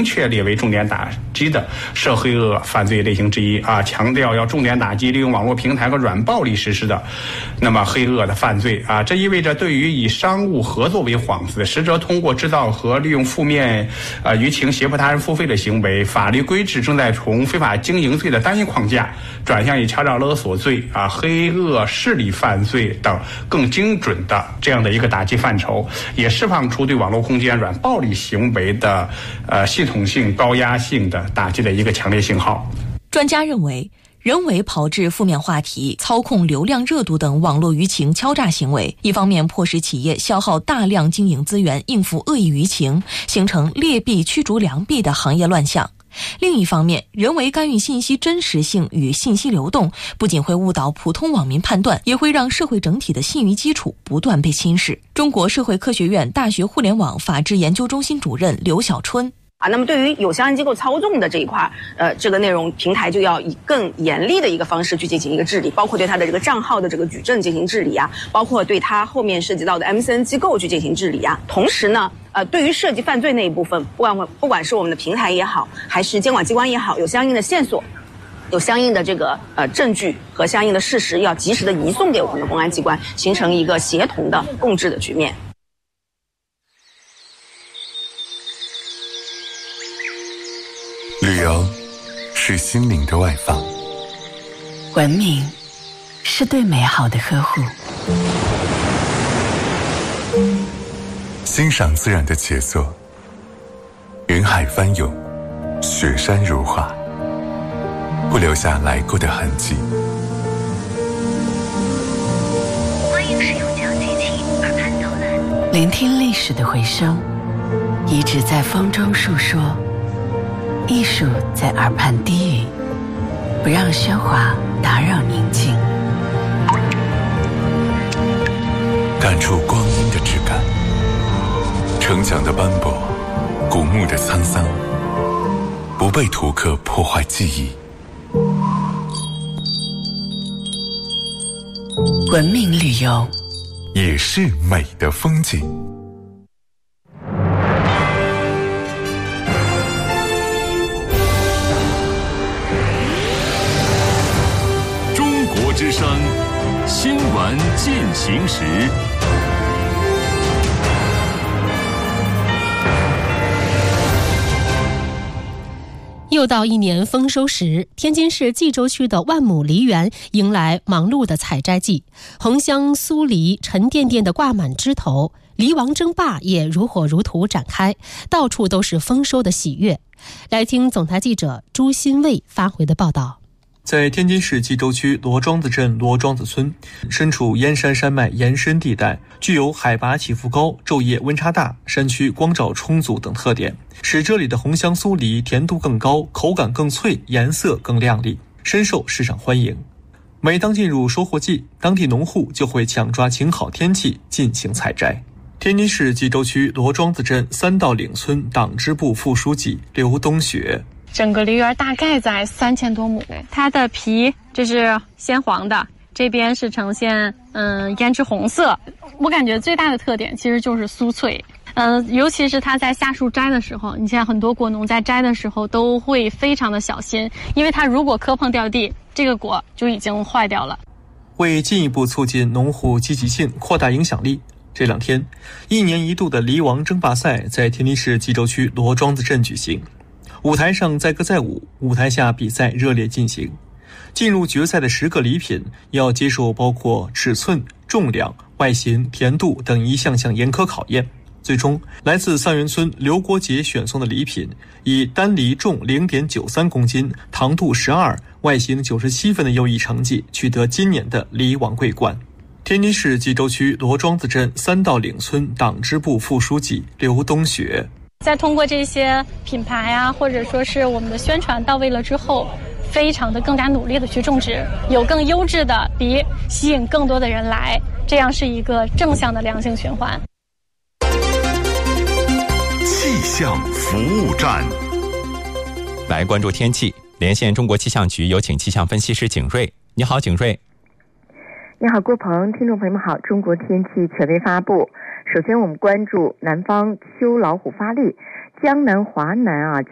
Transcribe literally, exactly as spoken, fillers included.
明确列为重点打击的涉黑恶犯罪类型之一啊，强调要重点打击利用网络平台和软暴力实施的那么黑恶的犯罪啊。这意味着对于以商务合作为幌子，实则通过制造和利用负面呃舆情胁迫他人付费的行为，法律规制正在从非法经营罪的单一框架转向以敲诈勒索罪啊、黑恶势力犯罪等更精准的这样的一个打击范畴，也释放出对网络空间软暴力行为的呃系统性高压性的打击的一个强烈信号。 专家认为，人为炮制负面话题、操控流量热度等网络舆情敲诈行为，一方面迫使企业消耗大量经营资源应付恶意舆情，形成劣币驱逐良币的行业乱象；另一方面，人为干预信息真实性与信息流动，不仅会误导普通网民判断，也会让社会整体的信誉基础不断被侵蚀。中国社会科学院大学互联网法治研究中心主任刘小春啊，那么对于有相关机构操纵的这一块，呃，这个内容平台就要以更严厉的一个方式去进行一个治理，包括对它的这个账号的这个举证进行治理啊，包括对它后面涉及到的 M C N 机构去进行治理啊。同时呢，呃，对于涉及犯罪那一部分，不管不管是我们的平台也好，还是监管机关也好，有相应的线索，有相应的这个呃证据和相应的事实，要及时的移送给我们的公安机关，形成一个协同的共治的局面。 旅游是心灵的外放， 文明是对美好的呵护， 欣赏自然的杰作，云海翻涌，雪山如画，不留下来过的痕迹。 欢迎使用讲机器耳畔导览，聆听历史的回声，遗址在风中述说，艺术在耳畔低语，不让喧哗打扰宁静， 感触光阴的质感，城墙的斑驳，古墓的沧桑，不被图刻破坏记忆。 文明旅游也是美的风景。 中国之声新闻进行时。 又到一年丰收时，天津市蓟州区的万亩梨园迎来忙碌的采摘季，红香酥梨沉甸甸地挂满枝头，梨王争霸也如火如荼展开，到处都是丰收的喜悦。来听总台记者朱新卫发回的报道。 在天津市蓟州区罗庄子镇罗庄子村，身处燕山山脉延伸地带，具有海拔起伏高、昼夜温差大、山区光照充足等特点，使这里的红香酥梨甜度更高、口感更脆、颜色更亮丽，深受市场欢迎。每当进入收获季，当地农户就会抢抓晴好天气进行采摘。天津市蓟州区罗庄子镇三道岭村党支部副书记刘冬雪， 整个梨园大概在三千多亩，它的皮这是鲜黄的，这边是呈现嗯胭脂红色。我感觉最大的特点其实就是酥脆，嗯，尤其是它在下树摘的时候，你像很多果农在摘的时候都会非常的小心，因为它如果磕碰掉地，这个果就已经坏掉了。 为进一步促进农户积极性、扩大影响力，这两天，一年一度的梨王争霸赛在天津市蓟州区罗庄子镇举行。舞台上载歌载舞，舞台下比赛热烈进行。进入决赛的十个礼品要接受包括尺寸、重量、外形、甜度等一项项严苛考验。最终，来自三元村刘国杰选送的礼品以单梨重 零点九三公斤、糖度十二、外形九十七分的优异成绩，取得今年的梨王桂冠。天津市蓟州区罗庄子镇三道岭村党支部副书记刘冬雪， 再通过这些品牌啊，或者说是我们的宣传到位了之后，非常的更加努力的去种植，有更优质的梨，吸引更多的人来，这样是一个正向的良性循环。 气象服务站， 来关注天气，连线中国气象局，有请气象分析师景瑞。你好，景瑞。 你好，郭鹏，听众朋友们好。中国天气权威发布，首先我们关注南方秋老虎发力，江南、华南啊。